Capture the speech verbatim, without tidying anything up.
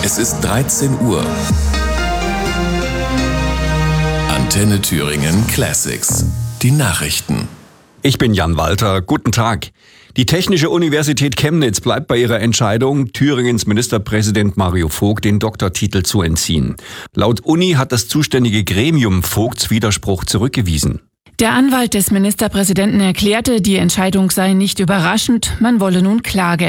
Es ist dreizehn Uhr. Antenne Thüringen Classics. Die Nachrichten. Ich bin Jan Walter. Guten Tag. Die Technische Universität Chemnitz bleibt bei ihrer Entscheidung, Thüringens Ministerpräsident Mario Vogt den Doktortitel zu entziehen. Laut Uni hat das zuständige Gremium Vogts Widerspruch zurückgewiesen. Der Anwalt des Ministerpräsidenten erklärte, die Entscheidung sei nicht überraschend, man wolle nun Klage